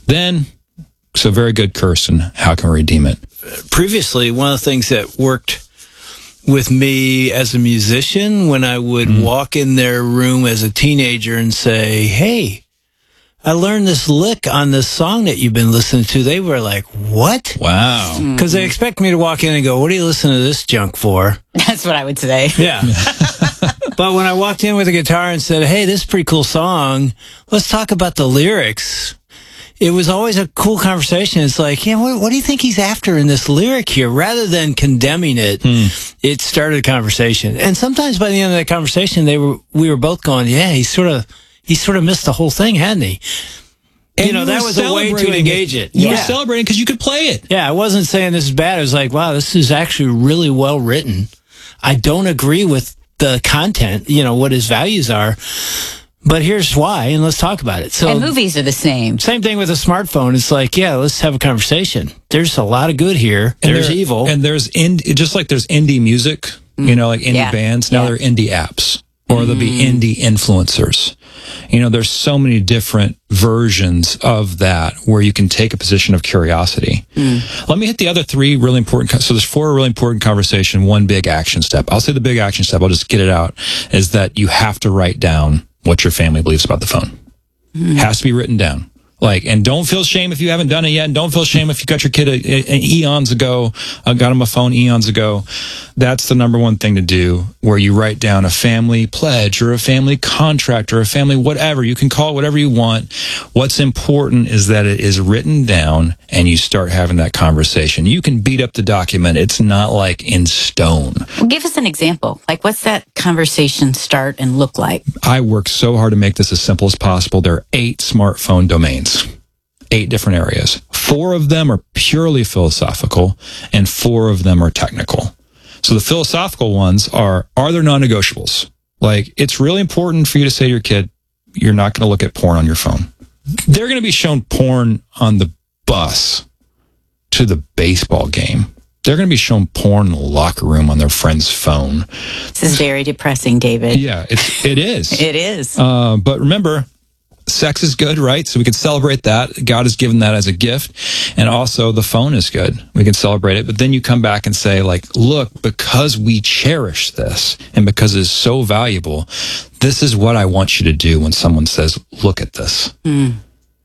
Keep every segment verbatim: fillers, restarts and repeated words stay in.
then, so very good curse, and how can we redeem it? Previously, one of the things that worked with me as a musician, when I would mm. walk in their room as a teenager and say, hey, I learned this lick on this song that you've been listening to, they were like, what? Wow. Because they expect me to walk in and go, what are you listening to this junk for? That's what I would say. Yeah. But when I walked in with a guitar and said, hey, this is a pretty cool song, let's talk about the lyrics, it was always a cool conversation. It's like, yeah, what, what do you think he's after in this lyric here? Rather than condemning it, mm. it started a conversation. And sometimes by the end of that conversation, they were we were both going, yeah, he sort of he sort of missed the whole thing, hadn't he? And you know, you that was a way to engage it. it. You yeah. were celebrating because you could play it. Yeah, I wasn't saying this is bad. It was like, wow, this is actually really well written. I don't agree with the content, you know, what his values are. But here's why, and let's talk about it. So, and movies are the same. Same thing with a smartphone. It's like, yeah, let's have a conversation. There's a lot of good here. And there's there, evil. And there's indie, just like there's indie music, mm. you know, like indie yeah. bands. Now yeah. they're indie apps, or mm. there'll be indie influencers. You know, there's so many different versions of that where you can take a position of curiosity. Mm. Let me hit the other three really important. So there's four really important conversation, one big action step. I'll say the big action step, I'll just get it out, is that you have to write down what your family believes about the phone. Mm. Has to be written down. Like, and don't feel shame if you haven't done it yet. And don't feel shame if you got your kid a, a, a eons ago, uh, got him a phone eons ago. That's the number one thing to do, where you write down a family pledge or a family contract or a family whatever. You can call it whatever you want. What's important is that it is written down and you start having that conversation. You can beat up the document. It's not like in stone. Well, give us an example. Like, what's that conversation start and look like? I work so hard to make this as simple as possible. There are eight smartphone domains. Eight different areas. Four of them are purely philosophical, and four of them are technical. So the philosophical ones are, are there non-negotiables? Like, it's really important for you to say to your kid, you're not going to look at porn on your phone. They're going to be shown porn on the bus to the baseball game. They're going to be shown porn in the locker room on their friend's phone. This is very depressing, David. Yeah, it's, it is. It is. Uh, but remember, sex is good, right? So we can celebrate that. God has given that as a gift. And also the phone is good. We can celebrate it. But then you come back and say, like, look, because we cherish this and because it's so valuable, this is what I want you to do when someone says, look at this. Mm.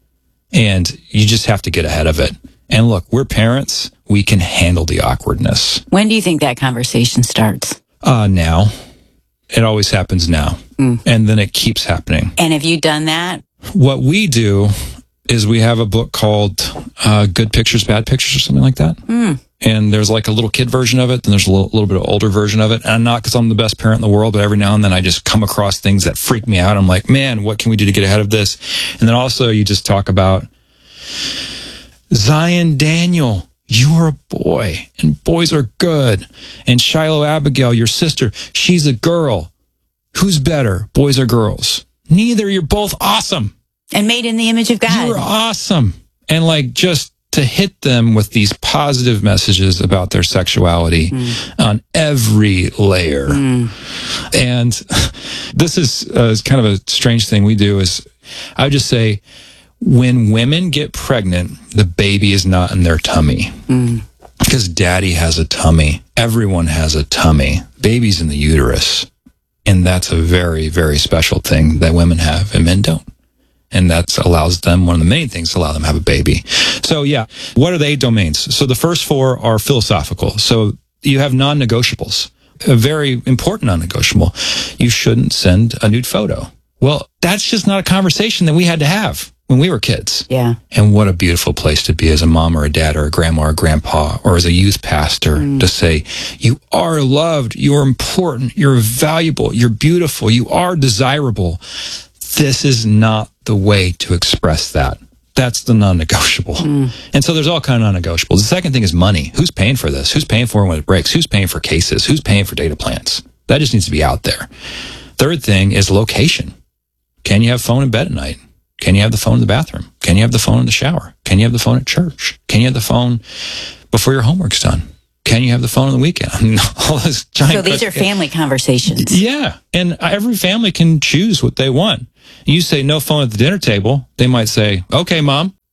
And you just have to get ahead of it. And look, we're parents. We can handle the awkwardness. When do you think that conversation starts? Uh, now. It always happens now. Mm. And then it keeps happening. And have you done that? What we do is we have a book called uh, Good Pictures, Bad Pictures, or something like that. Mm. And there's like a little kid version of it, and there's a little, little bit of older version of it. And not because I'm the best parent in the world, but every now and then I just come across things that freak me out. I'm like, man, what can we do to get ahead of this? And then also you just talk about Zion Daniel. You're a boy, and boys are good. And Shiloh Abigail, your sister, she's a girl. Who's better, boys or girls? Neither. You're both awesome. And made in the image of God. You're awesome. And like, just to hit them with these positive messages about their sexuality mm. on every layer. Mm. And this is uh, kind of a strange thing we do is, I would just say, when women get pregnant, the baby is not in their tummy. Mm. Because daddy has a tummy. Everyone has a tummy. Baby's in the uterus. And that's a very, very special thing that women have and men don't. And that allows them, one of the main things to allow them to have a baby. So yeah, what are the eight domains? So the first four are philosophical. So you have non-negotiables. A very important non-negotiable. You shouldn't send a nude photo. Well, that's just not a conversation that we had to have when we were kids. Yeah. And what a beautiful place to be as a mom or a dad or a grandma or a grandpa or as a youth pastor mm. to say, you are loved, you're important, you're valuable, you're beautiful, you are desirable. This is not the way to express that. That's the non-negotiable. Mm. And so there's all kind of non-negotiables. The second thing is money. Who's paying for this? Who's paying for it when it breaks? Who's paying for cases? Who's paying for data plans? That just needs to be out there. Third thing is location. Can you have phone in bed at night? Can you have the phone in the bathroom? Can you have the phone in the shower? Can you have the phone at church? Can you have the phone before your homework's done? Can you have the phone on the weekend? All this giant so these are family conversations. Yeah. And every family can choose what they want. You say no phone at the dinner table. They might say, okay, mom.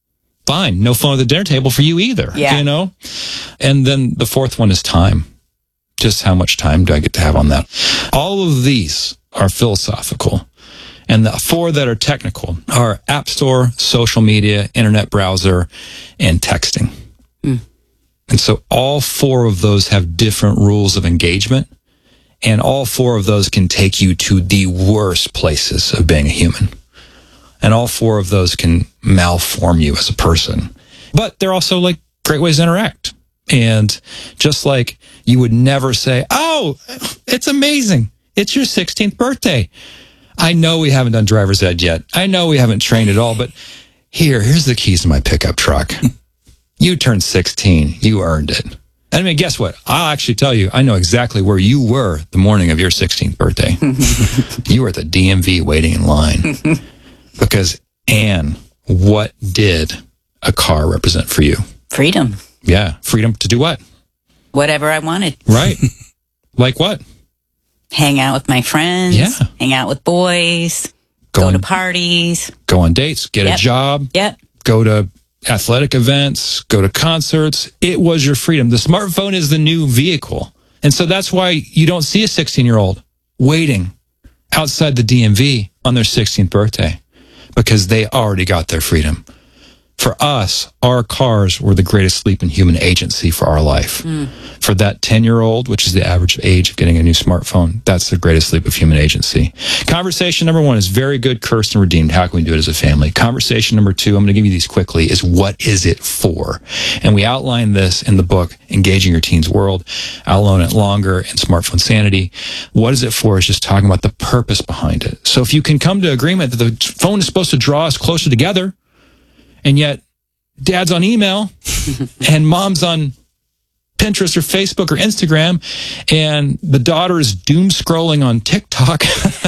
fine. No phone at the dinner table for you either. Yeah. You know? And then the fourth one is time. Just how much time do I get to have on that? All of these are philosophical. And the four that are technical are App Store, social media, internet browser, and texting. Mm. And so all four of those have different rules of engagement. And all four of those can take you to the worst places of being a human. And all four of those can malform you as a person. But they're also like great ways to interact. And just like you would never say, oh, it's amazing. It's your sixteenth birthday. I know we haven't done driver's ed yet. I know we haven't trained at all, but here, here's the keys to my pickup truck. You turned sixteen. You earned it. I mean, guess what? I'll actually tell you, I know exactly where you were the morning of your sixteenth birthday. You were at the D M V waiting in line. Because, Anne, what did a car represent for you? Freedom. Yeah. Freedom to do what? Whatever I wanted. Right. Like what? Hang out with my friends. Yeah. Hang out with boys. Go, go on, to parties. Go on dates. Get Yep. a job. Yep. Go to athletic events. Go to concerts. It was your freedom. The smartphone is the new vehicle. And so that's why you don't see a sixteen-year-old waiting outside the D M V on their sixteenth birthday, because they already got their freedom. For us, our cars were the greatest leap in human agency for our life. Mm. For that ten-year-old, which is the average age of getting a new smartphone, that's the greatest leap of human agency. Conversation number one is very good, cursed, and redeemed. How can we do it as a family? Conversation number two, I'm going to give you these quickly, is what is it for? And we outline this in the book, Engaging Your Teen's World. I'll loan it longer in Smartphone Sanity. What is it for is just talking about the purpose behind it. So if you can come to agreement that the phone is supposed to draw us closer together, and yet dad's on email and mom's on Pinterest or Facebook or Instagram, and the daughter is doom scrolling on TikTok.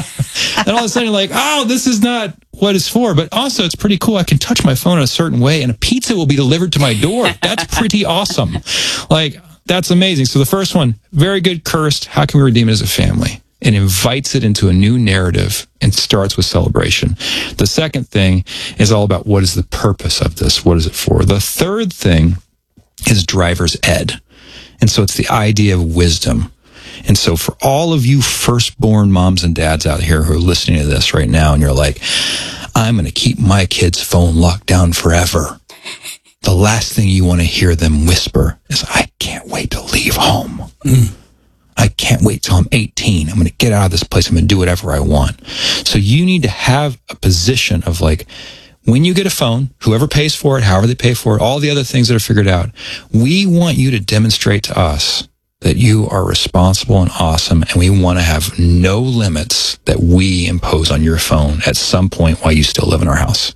And all of a sudden you're like, oh, this is not what it's for. But also it's pretty cool. I can touch my phone in a certain way and a pizza will be delivered to my door. That's pretty awesome. Like, that's amazing. So the first one, very good, cursed. How can we redeem it as a family? It invites it into a new narrative and starts with celebration. The second thing is all about what is the purpose of this? What is it for? The third thing is driver's ed. And so it's the idea of wisdom. And so for all of you firstborn moms and dads out here who are listening to this right now, and you're like, I'm going to keep my kid's phone locked down forever. The last thing you want to hear them whisper is, I can't wait to leave home. Mm. I can't wait till I'm eighteen. I'm going to get out of this place. I'm going to do whatever I want. So you need to have a position of like, when you get a phone, whoever pays for it, however they pay for it, all the other things that are figured out, we want you to demonstrate to us that you are responsible and awesome, and we want to have no limits that we impose on your phone at some point while you still live in our house.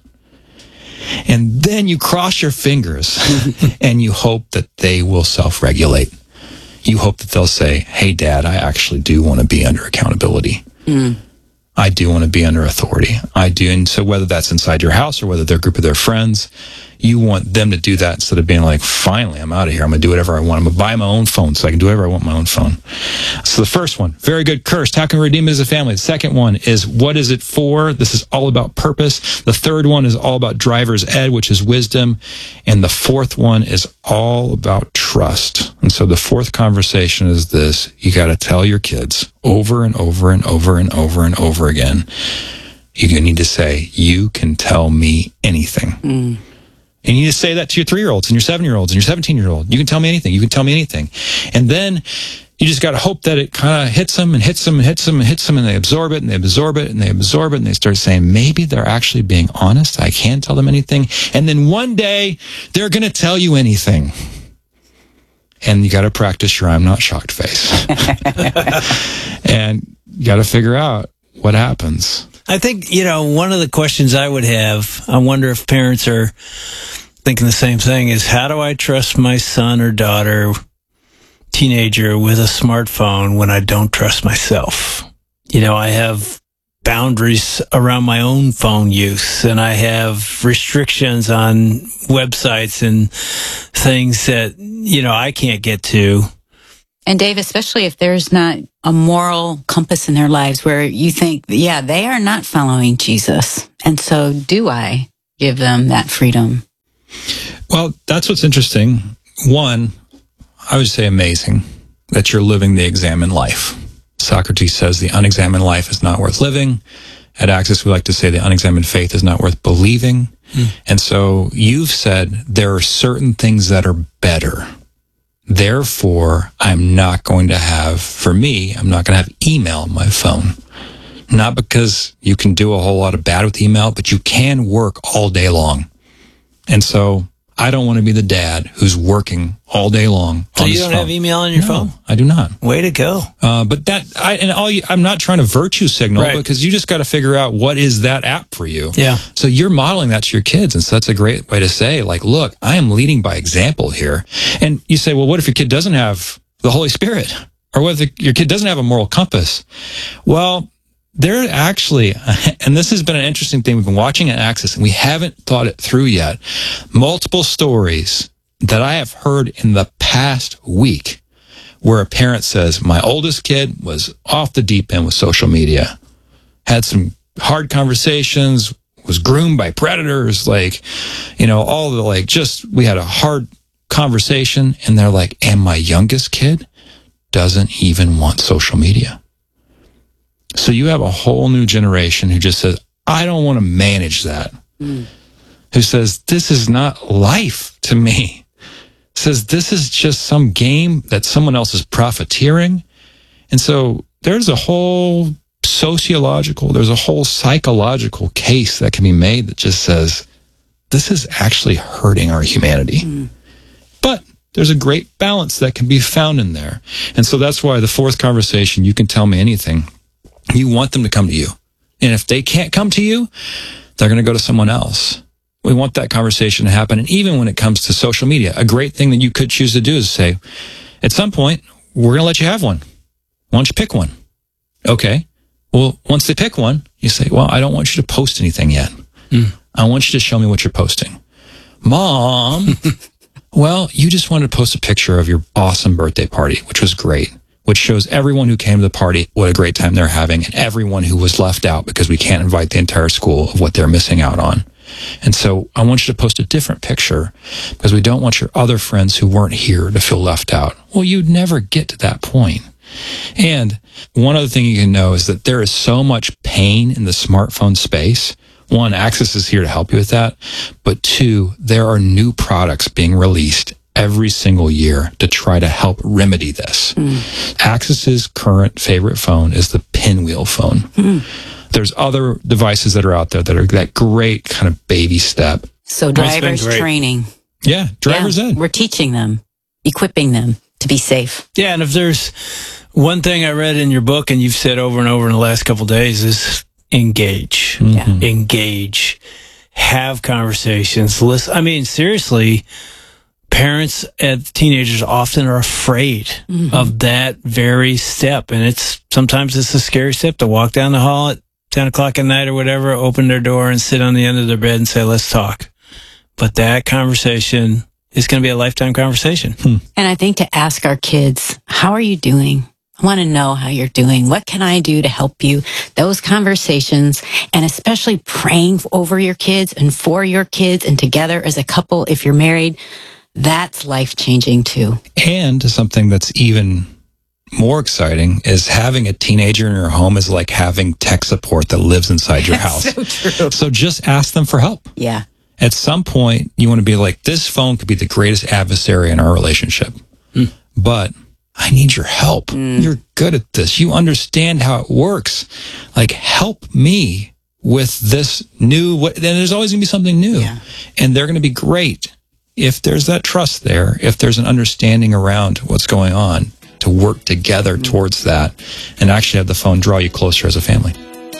And then you cross your fingers and you hope that they will self-regulate. You hope that they'll say, hey, Dad, I actually do want to be under accountability. Mm. I do want to be under authority. I do. And so whether that's inside your house or whether they're a group of their friends, you want them to do that instead of being like, finally, I'm out of here. I'm going to do whatever I want. I'm going to buy my own phone so I can do whatever I want on my own phone. So the first one, very good, cursed. How can we redeem it as a family? The second one is, what is it for? This is all about purpose. The third one is all about driver's ed, which is wisdom. And the fourth one is all about trust. And so the fourth conversation is this: you got to tell your kids over and over and over and over and over again. You need to say, you can tell me anything. Mm. And you need to say that to your three-year-olds and your seven-year-olds and your seventeen-year-old. You can tell me anything. You can tell me anything. And then you just got to hope that it kind of hits them and hits them and hits them and hits them, and they absorb it and they absorb it and they absorb it and they start saying, maybe they're actually being honest. I can't tell them anything. And then one day they're going to tell you anything. And you got to practice your I'm not shocked face. And you got to figure out what happens. I think, you know, one of the questions I would have, I wonder if parents are thinking the same thing, is how do I trust my son or daughter, teenager, with a smartphone when I don't trust myself? You know, I have boundaries around my own phone use, and I have restrictions on websites and things that, you know, I can't get to. And Dave, especially if there's not a moral compass in their lives where you think, yeah, they are not following Jesus. And so do I give them that freedom? Well, that's what's interesting. One, I would say amazing that you're living the examined life. Socrates says the unexamined life is not worth living. At Access, we like to say the unexamined faith is not worth believing. Hmm. And so you've said there are certain things that are better. Therefore, I'm not going to have, for me, I'm not going to have email on my phone. Not because you can do a whole lot of bad with email, but you can work all day long. And so I don't want to be the dad who's working all day long. So on you his don't phone. have email on your No, phone? I do not. Way to go. Uh, but that, I, and all you, I'm not trying to virtue signal Right. because you just got to figure out what is that app for you. Yeah. So you're modeling that to your kids. And so that's a great way to say, like, look, I am leading by example here. And you say, well, what if your kid doesn't have the Holy Spirit? Or what if your kid doesn't have a moral compass? Well, there actually, and this has been an interesting thing. We've been watching at Access and we haven't thought it through yet. Multiple stories that I have heard in the past week where a parent says, my oldest kid was off the deep end with social media, had some hard conversations, was groomed by predators, like, you know, all the like, just, we had a hard conversation and they're like, and my youngest kid doesn't even want social media. So you have a whole new generation who just says, I don't want to manage that. Mm. Who says, this is not life to me. Says, this is just some game that someone else is profiteering. And so there's a whole sociological, there's a whole psychological case that can be made that just says, this is actually hurting our humanity. Mm. But there's a great balance that can be found in there. And so that's why the fourth conversation, you can tell me anything. You want them to come to you. And if they can't come to you, they're going to go to someone else. We want that conversation to happen. And even when it comes to social media, a great thing that you could choose to do is say, at some point, we're going to let you have one. Why don't you pick one? Okay. Well, once they pick one, you say, well, I don't want you to post anything yet. Mm. I want you to show me what you're posting. Mom, well, you just wanted to post a picture of your awesome birthday party, which was great, which shows everyone who came to the party what a great time they're having and everyone who was left out because we can't invite the entire school of what they're missing out on. And so I want you to post a different picture because we don't want your other friends who weren't here to feel left out. Well, you'd never get to that point. And one other thing you can know is that there is so much pain in the smartphone space. One, Access is here to help you with that. But two, there are new products being released every single year to try to help remedy this. Mm. Access's current favorite phone is the Pinwheel phone. Mm. There's other devices that are out there that are that great kind of baby step. So driver's training. Yeah, driver's yeah, ed. We're teaching them, equipping them to be safe. Yeah, and if there's one thing I read in your book and you've said over and over in the last couple of days is engage. Mm-hmm. Yeah. Engage. Have conversations. Listen. I mean, seriously, parents and teenagers often are afraid mm-hmm. of that very step. And it's sometimes it's a scary step to walk down the hall at ten o'clock at night or whatever, open their door and sit on the end of their bed and say, let's talk. But that conversation is going to be a lifetime conversation. Hmm. And I think to ask our kids, how are you doing? I want to know how you're doing. What can I do to help you? Those conversations, and especially praying over your kids and for your kids and together as a couple, if you're married, that's life-changing too. And something that's even more exciting is having a teenager in your home is like having tech support that lives inside your house. So true. So just ask them for help. Yeah. At some point, you want to be like, this phone could be the greatest adversary in our relationship. Mm. But I need your help. Mm. You're good at this. You understand how it works. Like, help me with this new, what, then there's always going to be something new. Yeah. And they're going to be great if there's that trust there, if there's an understanding around what's going on, to work together mm. towards that and actually have the phone draw you closer as a family.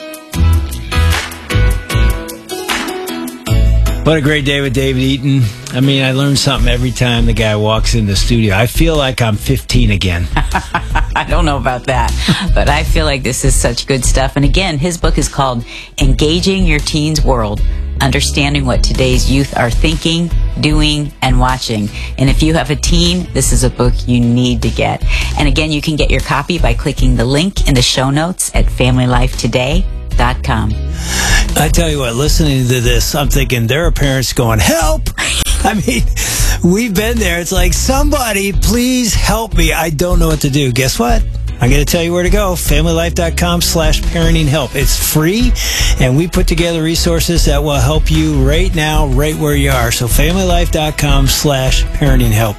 What a great day with David Eaton. I mean, I learn something every time the guy walks in the studio. I feel like I'm fifteen again. I don't know about that, but I feel like this is such good stuff. And again, his book is called Engaging Your Teen's World, Understanding What Today's Youth Are Thinking, Doing, and Watching. And if you have a teen, this is a book you need to get. And again, you can get your copy by clicking the link in the show notes at family life today dot com. I tell you what, listening to this, I'm thinking there are parents going, help! I mean, we've been there. It's like, somebody please help me. I don't know what to do. Guess what? I'm going to tell you where to go. FamilyLife.com slash parenting help. It's free, and we put together resources that will help you right now, right where you are. So FamilyLife.com slash parenting help.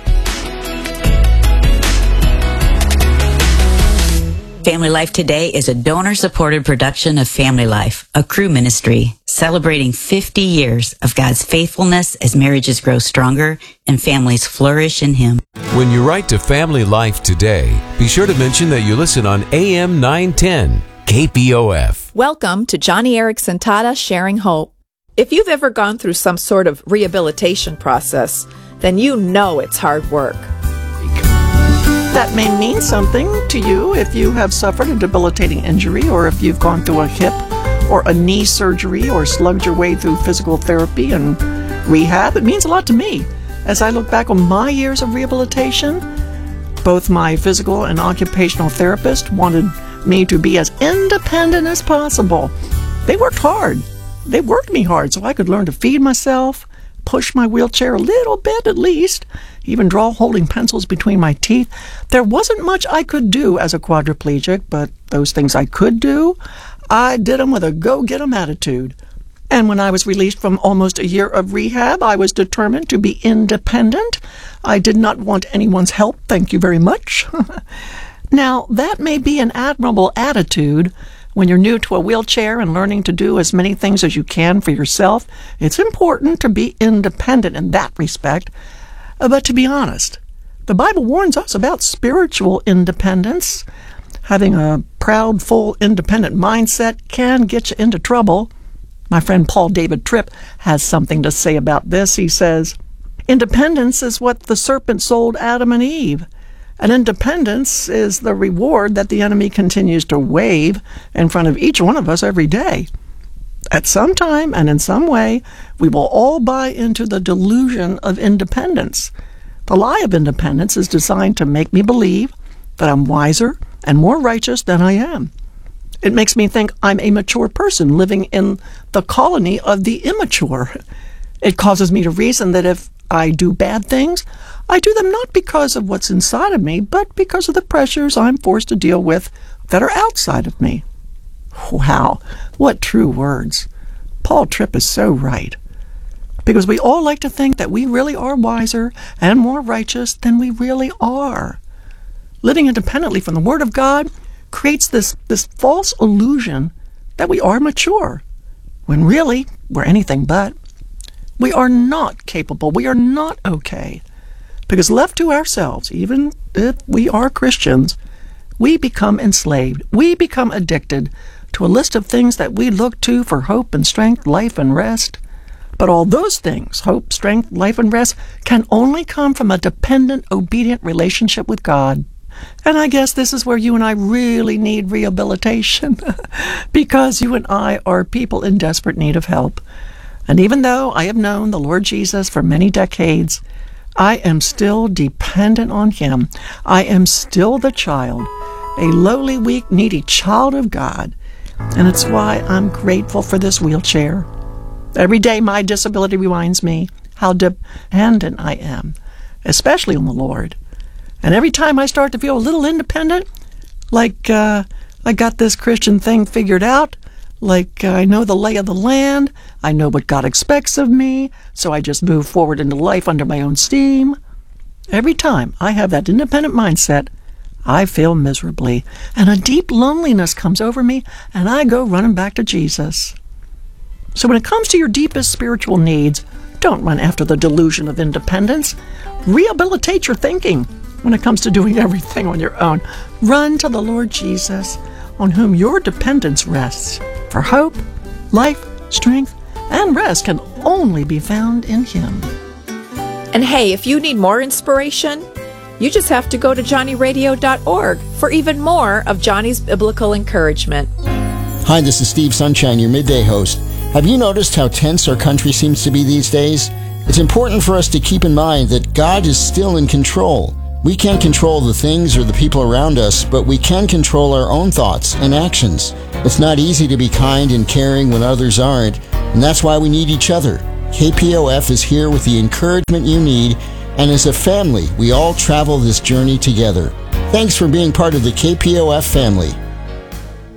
Family Life Today is a donor-supported production of Family Life, a crew ministry celebrating fifty years of God's faithfulness as marriages grow stronger and families flourish in Him. When you write to Family Life Today, be sure to mention that you listen on A M nine ten K P O F. Welcome to Johnny Erickson Tada Sharing Hope. If you've ever gone through some sort of rehabilitation process, then you know it's hard work. That may mean something to you if you have suffered a debilitating injury, or if you've gone through a hip or a knee surgery, or slugged your way through physical therapy and rehab. It means a lot to me. As I look back on my years of rehabilitation, both my physical and occupational therapist wanted me to be as independent as possible. They worked hard. They worked me hard so I could learn to feed myself, push my wheelchair a little bit at least, even draw holding pencils between my teeth. There wasn't much I could do as a quadriplegic, but those things I could do, I did them with a go-get-em attitude. And when I was released from almost a year of rehab, I was determined to be independent. I did not want anyone's help, thank you very much. Now, that may be an admirable attitude when you're new to a wheelchair and learning to do as many things as you can for yourself. It's important to be independent in that respect. But to be honest, the Bible warns us about spiritual independence. Having a proud, full, independent mindset can get you into trouble. My friend Paul David Tripp has something to say about this. He says, independence is what the serpent sold Adam and Eve. And independence is the reward that the enemy continues to wave in front of each one of us every day. At some time and in some way, we will all buy into the delusion of independence. The lie of independence is designed to make me believe that I'm wiser and more righteous than I am. It makes me think I'm a mature person living in the colony of the immature. It causes me to reason that if I do bad things, I do them not because of what's inside of me, but because of the pressures I'm forced to deal with that are outside of me. Wow, what true words. Paul Tripp is so right. Because we all like to think that we really are wiser and more righteous than we really are. Living independently from the Word of God creates this, this false illusion that we are mature, when really we're anything but. We are not capable. We are not okay. Because left to ourselves, even if we are Christians, we become enslaved. We become addicted to a list of things that we look to for hope and strength, life and rest. But all those things, hope, strength, life and rest, can only come from a dependent, obedient relationship with God. And I guess this is where you and I really need rehabilitation, because you and I are people in desperate need of help. And even though I have known the Lord Jesus for many decades, I am still dependent on Him. I am still the child, a lowly, weak, needy child of God. And it's why I'm grateful for this wheelchair. Every day my disability reminds me how dependent I am, especially on the Lord. And every time I start to feel a little independent, like uh, I got this Christian thing figured out, like uh, I know the lay of the land, I know what God expects of me, so I just move forward into life under my own steam. Every time I have that independent mindset, I fail miserably, and a deep loneliness comes over me, and I go running back to Jesus. So when it comes to your deepest spiritual needs, don't run after the delusion of independence. Rehabilitate your thinking when it comes to doing everything on your own. Run to the Lord Jesus, on whom your dependence rests. For hope, life, strength, and rest can only be found in Him. And hey, if you need more inspiration, you just have to go to johnny radio dot org for even more of Johnny's biblical encouragement. Hi, this is Steve Sunshine, your midday host. Have you noticed how tense our country seems to be these days? It's important for us to keep in mind that God is still in control. We can't control the things or the people around us, but we can control our own thoughts and actions. It's not easy to be kind and caring when others aren't, and that's why we need each other. K P O F is here with the encouragement you need, and as a family, we all travel this journey together. Thanks for being part of the K P O F family.